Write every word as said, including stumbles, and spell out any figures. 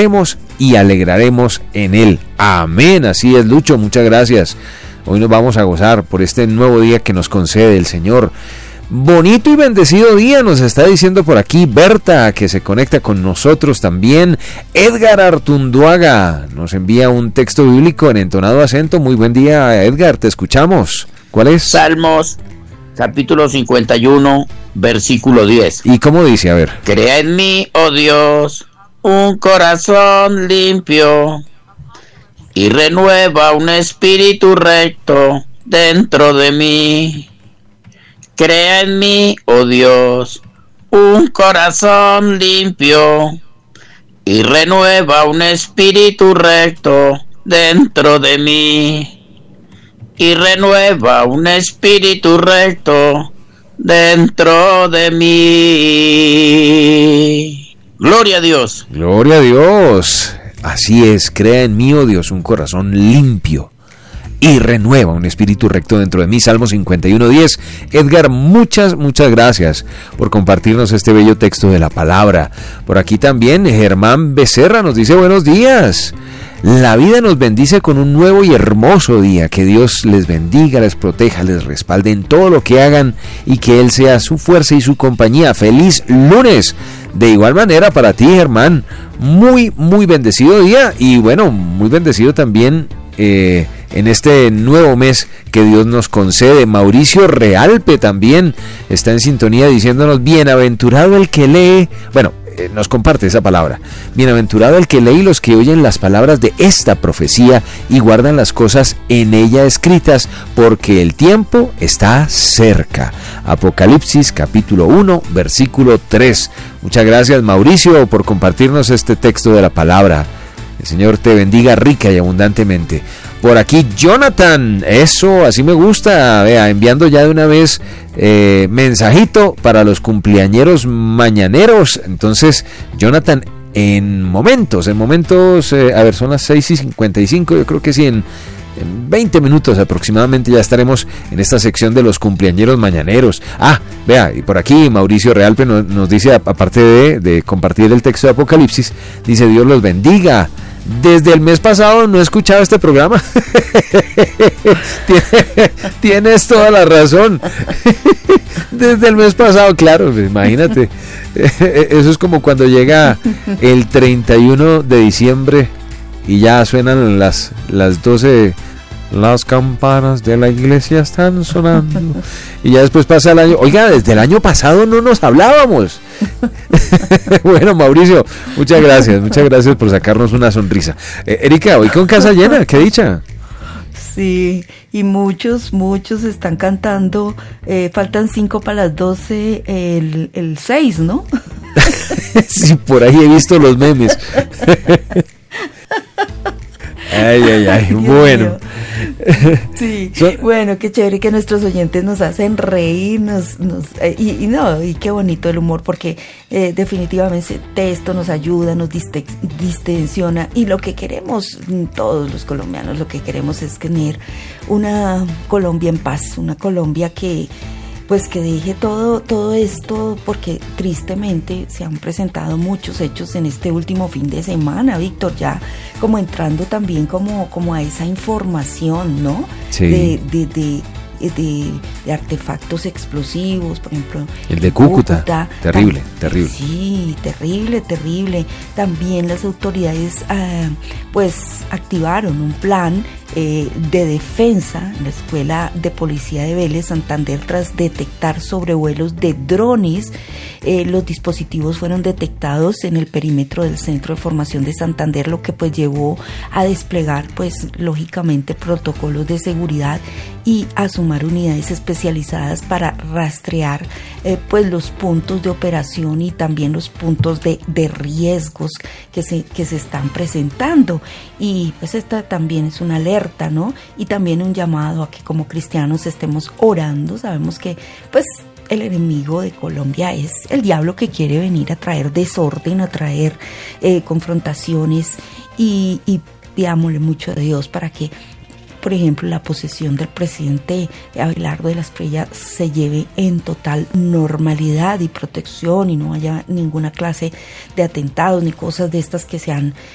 alabaremos y alegraremos en él. Amén, así es, Lucho, muchas gracias. Hoy nos vamos a gozar por este nuevo día que nos concede el Señor. Bonito y bendecido día, nos está diciendo por aquí Berta, que se conecta con nosotros también. Edgar Artunduaga nos envía un texto bíblico en entonado acento. Muy buen día, Edgar, te escuchamos. ¿Cuál es? Salmos, capítulo cincuenta y uno, versículo diez. ¿Y cómo dice? A ver. Crea en mí, oh Dios, un corazón limpio, y renueva un espíritu recto dentro de mí. Crea en mí, oh Dios, un corazón limpio, y renueva un espíritu recto dentro de mí. Y renueva un espíritu recto dentro de mí. Gloria a Dios. Gloria a Dios. Así es, crea en mí, oh Dios, un corazón limpio y renueva un espíritu recto dentro de mí. Salmo cincuenta y uno, diez. Edgar, muchas, muchas gracias por compartirnos este bello texto de la palabra. Por aquí también Germán Becerra nos dice buenos días. La vida nos bendice con un nuevo y hermoso día. Que Dios les bendiga, les proteja, les respalde en todo lo que hagan y que Él sea su fuerza y su compañía. ¡Feliz lunes! De igual manera para ti, Germán, muy, muy bendecido día y bueno, muy bendecido también eh, en este nuevo mes que Dios nos concede. Mauricio Realpe también está en sintonía diciéndonos, bienaventurado el que lee, bueno, eh, nos comparte esa palabra, bienaventurado el que lee y los que oyen las palabras de esta profecía y guardan las cosas en ella escritas, porque el tiempo está cerca. Apocalipsis capítulo uno, versículo tres. Muchas gracias, Mauricio, por compartirnos este texto de la palabra. El Señor te bendiga rica y abundantemente. Por aquí Jonathan, eso, así me gusta, vea, enviando ya de una vez eh, mensajito para los cumpleañeros mañaneros. Entonces, Jonathan, en momentos, en momentos, eh, a ver, son las seis y cincuenta y cinco, yo creo que sí, en, en veinte minutos aproximadamente ya estaremos en esta sección de los cumpleañeros mañaneros. Ah, vea, y por aquí Mauricio Realpe nos, nos dice, aparte de, de compartir el texto de Apocalipsis, dice, Dios los bendiga. Desde el mes pasado no he escuchado este programa. Tienes toda la razón. Desde el mes pasado, claro, imagínate. Eso es como cuando llega el treinta y uno de diciembre y ya suenan las, las doce. Las campanas de la iglesia están sonando. Y ya después pasa el año. Oiga, desde el año pasado no nos hablábamos. Bueno, Mauricio, muchas gracias. Muchas gracias por sacarnos una sonrisa. eh, Erika, hoy con casa llena, qué dicha. Sí, y muchos, muchos están cantando. eh, Faltan cinco para las doce, el, el seis, ¿no? Sí, por ahí he visto los memes. Ay, ay, ay, Dios bueno. Mío. Sí, bueno, qué chévere que nuestros oyentes nos hacen reír, nos, nos, eh, y, y no, y qué bonito el humor, porque eh, definitivamente esto nos ayuda, nos diste, distensiona, y lo que queremos, todos los colombianos, lo que queremos es tener una Colombia en paz, una Colombia que pues que deje todo, todo esto, porque tristemente se han presentado muchos hechos en este último fin de semana, Víctor, ya como entrando también como, como a esa información, ¿no? Sí. De, de, de, de, de artefactos explosivos, por ejemplo. El de Cúcuta, Cúcuta terrible, tam- terrible. Sí, terrible, terrible. También las autoridades eh, pues activaron un plan Eh, de defensa en la Escuela de Policía de Vélez, Santander, tras detectar sobrevuelos de drones. Eh, los dispositivos fueron detectados en el perímetro del Centro de Formación de Santander, lo que pues llevó a desplegar pues lógicamente protocolos de seguridad y a sumar unidades especializadas para rastrear eh, pues los puntos de operación y también los puntos de, de riesgos que se, que se están presentando. Y pues esta también es una alerta, ¿no? Y también un llamado a que como cristianos estemos orando. Sabemos que pues el enemigo de Colombia es el diablo, que quiere venir a traer desorden, a traer eh, confrontaciones, y, y pidámosle mucho a Dios para que, por ejemplo, la posesión del presidente Abelardo de la Espriella se lleve en total normalidad y protección, y no haya ninguna clase de atentados ni cosas de estas que se han